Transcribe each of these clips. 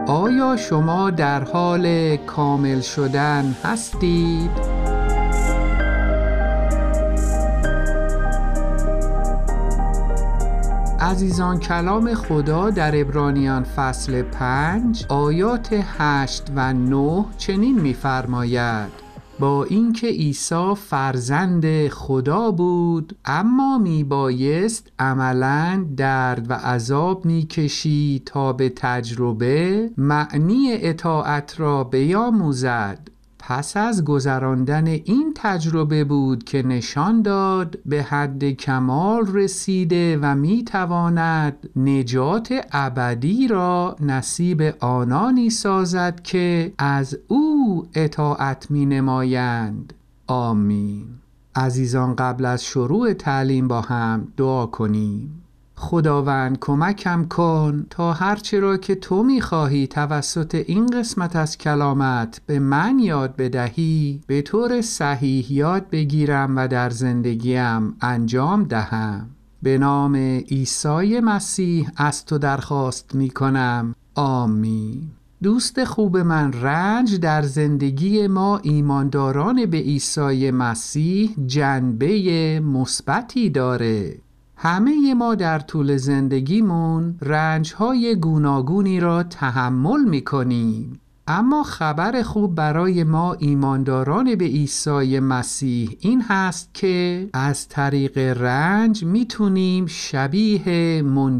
آیا شما در حال کامل شدن هستید؟ عزیزان، کلام خدا در عبرانیان فصل 5 آیات 8 و 9 چنین می‌فرماید: با اینکه عیسی فرزند خدا بود، اما میبایست عملاً درد و عذاب میکشید تا به تجربه معنی اطاعت را بیاموزد. پس از گذراندن این تجربه بود که نشان داد به حد کمال رسیده و میتواند نجات ابدی را نصیب آنانی سازد که از او اطاعت مینمایند. آمین. عزیزان، قبل از شروع تعلیم با هم دعا کنیم. خداوند، کمکم کن تا هرچه را که تو می‌خواهی توسط این قسمت از کلامت به من یاد بدهی به طور صحیح یاد بگیرم و در زندگیم انجام دهم. به نام عیسی مسیح از تو درخواست می‌کنم. آمین. دوست خوب من، رنج در زندگی ما ایمانداران به عیسی مسیح جنبه مثبتی داره. همه ما در طول زندگیمون رنج‌های گوناگونی را تحمل می‌کنیم، اما خبر خوب برای ما ایمانداران به عیسی مسیح این هست که از طریق رنج میتونیم شبیه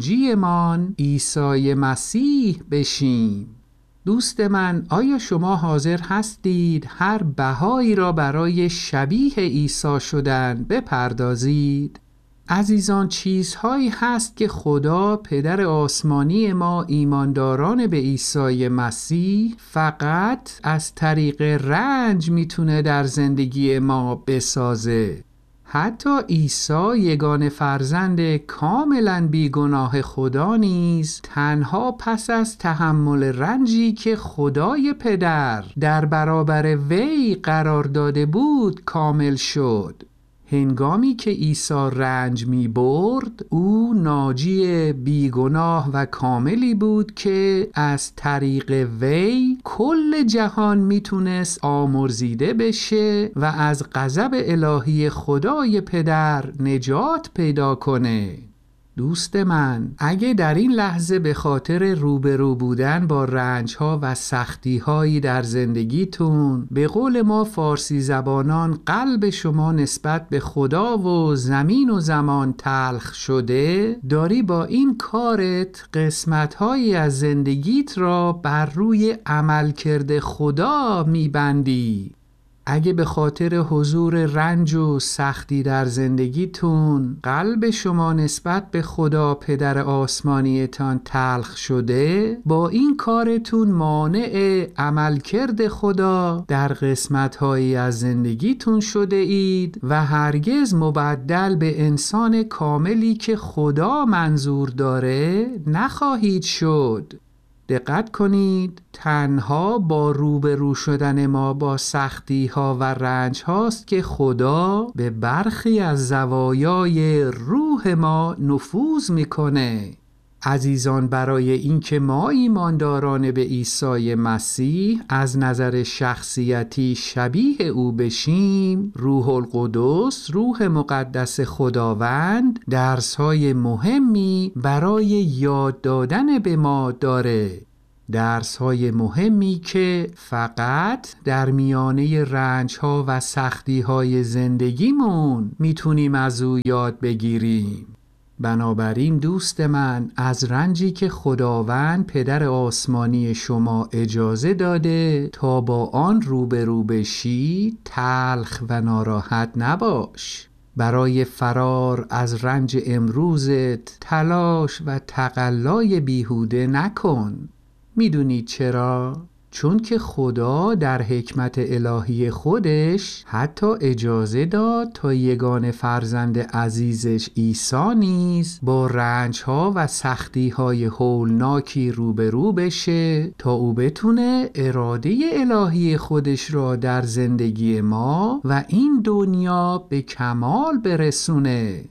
منجیمان عیسی مسیح بشیم. دوست من، آیا شما حاضر هستید هر بهایی را برای شبیه عیسی شدن بپردازید؟ عزیزان، چیزهایی هست که خدا پدر آسمانی ما ایمانداران به عیسی مسیح فقط از طریق رنج میتونه در زندگی ما بسازه. حتی عیسی یگانه فرزند کاملا بیگناه خدا نیز تنها پس از تحمل رنجی که خدای پدر در برابر وی قرار داده بود کامل شد. هنگامی که عیسی رنج می برد، او ناجی بیگناه و کاملی بود که از طریق وی کل جهان میتونست آمرزیده بشه و از غضب الهی خدای پدر نجات پیدا کنه. دوست من، اگه در این لحظه به خاطر روبرو بودن با رنج‌ها و سختی‌هایی در زندگیتون به قول ما فارسی زبانان قلب شما نسبت به خدا و زمین و زمان تلخ شده، داری با این کارت قسمت‌هایی از زندگیت را بر روی عملکرد خدا می‌بندی. اگه به خاطر حضور رنج و سختی در زندگیتون قلب شما نسبت به خدا پدر آسمانیتان تلخ شده، با این کارتون مانع عملکرد خدا در قسمت‌هایی از زندگیتون شده اید و هرگز مبدل به انسان کاملی که خدا منظور داره نخواهید شد. دقت کنید، تنها با روبرو شدن ما با سختی ها و رنج هاست که خدا به برخی از زوایای روح ما نفوذ میکنه. عزیزان، برای اینکه ما ایمانداران به عیسی مسیح از نظر شخصیتی شبیه او بشیم، روح القدس، روح مقدس خداوند، درس‌های مهمی برای یاد دادن به ما داره. درس‌های مهمی که فقط در میانه رنج‌ها و سختی‌های زندگیمون میتونیم از او یاد بگیریم. بنابراین دوست من، از رنجی که خداوند پدر آسمانی شما اجازه داده تا با آن روبرو بشی تلخ و ناراحت نباش. برای فرار از رنج امروزت تلاش و تقلای بیهوده نکن. میدونید چرا؟ چون که خدا در حکمت الهی خودش حتی اجازه داد تا یگانه فرزند عزیزش عیسی نیز با رنج‌ها و سختی‌های هولناکی روبرو بشه تا او بتونه اراده الهی خودش را در زندگی ما و این دنیا به کمال برسونه.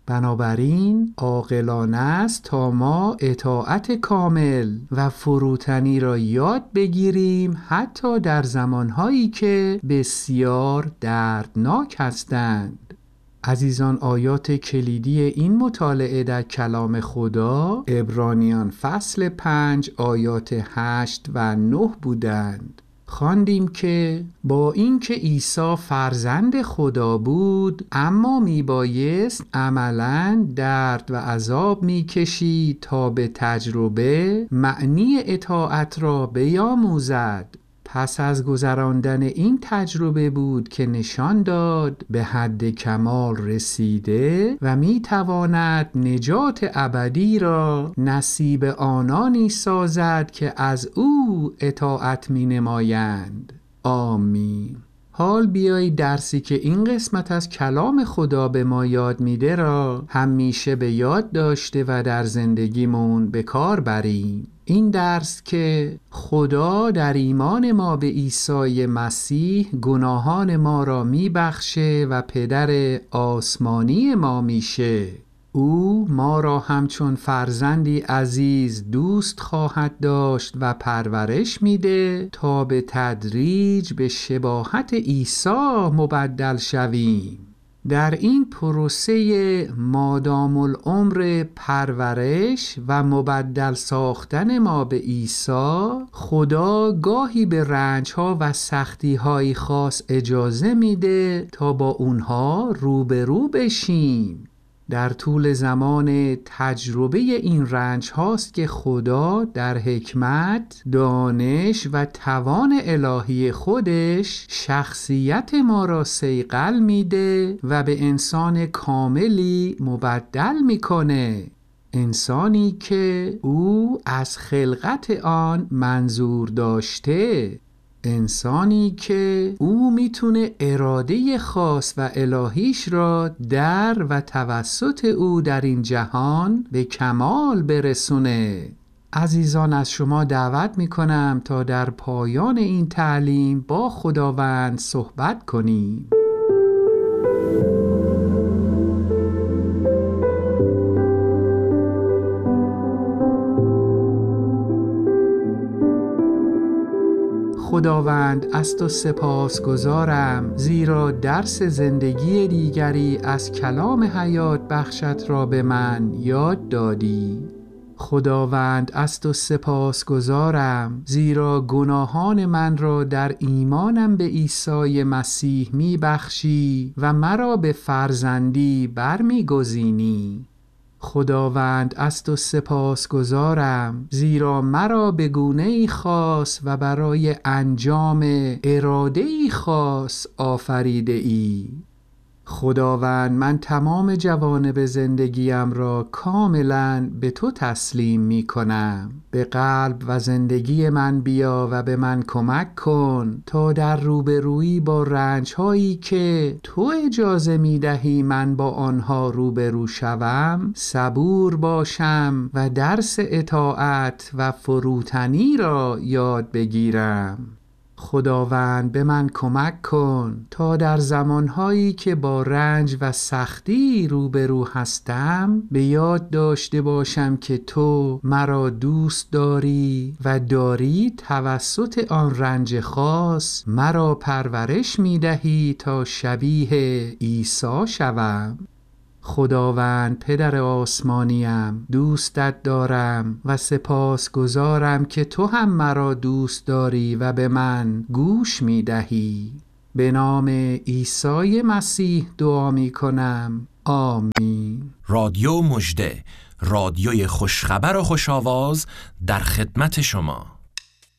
بنابراین عاقلانه است تا ما اطاعت کامل و فروتنی را یاد بگیریم، حتی در زمانهایی که بسیار دردناک هستند. عزیزان، آیات کلیدی این مطالعه در کلام خدا عبرانیان فصل 5 آیات 8 و 9 بودند. خواندیم که با اینکه عیسی فرزند خدا بود، اما میبایست عملاً درد و عذاب میکشید تا به تجربه معنی اطاعت را بیاموزد. پس از گذراندن این تجربه بود که نشان داد به حد کمال رسیده و میتواند نجات ابدی را نصیب آنانی سازد که از او اطاعت مینمایند. آمین. حال بیایید درسی که این قسمت از کلام خدا به ما یاد میده را همیشه به یاد داشته و در زندگیمون به کار بریم. این درس که خدا در ایمان ما به عیسی مسیح گناهان ما را میبخشه و پدر آسمانی ما میشه. او ما را همچون فرزندی عزیز دوست خواهد داشت و پرورش میده تا به تدریج به شباهت عیسی مبدل شویم. در این پروسه مادام العمر پرورش و مبدل ساختن ما به عیسی، خدا گاهی به رنج‌ها و سختی‌های خاص اجازه میده تا با اونها روبرو بشیم. در طول زمان تجربه این رنج هاست که خدا در حکمت، دانش و توان الهی خودش شخصیت ما را صیقل میده و به انسان کاملی مبدل میکنه. انسانی که او از خلقت آن منظور داشته، انسانی که او میتونه اراده خاص و الهیش را در و توسط او در این جهان به کمال برسونه. عزیزان، از شما دعوت میکنم تا در پایان این تعلیم با خداوند صحبت کنیم. خداوند، از تو سپاسگزارم، زیرا درس زندگی دیگری از کلام حیات بخشت را به من یاد دادی. خداوند، از تو سپاسگزارم، زیرا گناهان من را در ایمانم به عیسی مسیح می بخشی و مرا به فرزندی برمیگزینی. خداوند، از تو سپاسگزارم، زیرا مرا به گونه‌ای خاص و برای انجام اراده‌ای خاص آفریده ای. خداوند، من تمام جوانب زندگیم را کاملا به تو تسلیم می کنم. به قلب و زندگی من بیا و به من کمک کن تا در روبرویی با رنج‌هایی که تو اجازه می دهی من با آنها روبرو شوم صبور باشم و درس اطاعت و فروتنی را یاد بگیرم. خداوند، به من کمک کن تا در زمانهایی که با رنج و سختی روبرو هستم به یاد داشته باشم که تو مرا دوست داری و داری توسط آن رنج خاص مرا پرورش می دهی تا شبیه عیسی شوم. خداوند پدر آسمانیم، دوستت دارم و سپاسگزارم که تو هم مرا دوست داری و به من گوش می دهی. به نام عیسی مسیح دعا می کنم. آمین. رادیو مژده، رادیوی خوشخبر و خوش‌آواز در خدمت شما.